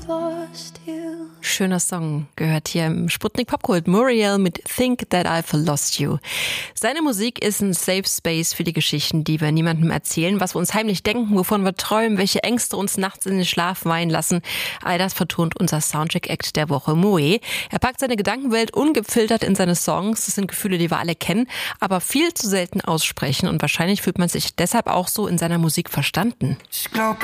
Schöner Song, gehört hier im Sputnik Popkult. Muriel mit Think That I've Lost You. Seine Musik ist ein Safe Space für die Geschichten, die wir niemandem erzählen, was wir uns heimlich denken, wovon wir träumen, welche Ängste uns nachts in den Schlaf weinen lassen. All das vertont unser Soundcheck-Act der Woche, Moe. Er packt seine Gedankenwelt ungefiltert in seine Songs. Das sind Gefühle, die wir alle kennen, aber viel zu selten aussprechen. Und wahrscheinlich fühlt man sich deshalb auch so in seiner Musik verstanden. Ich glaub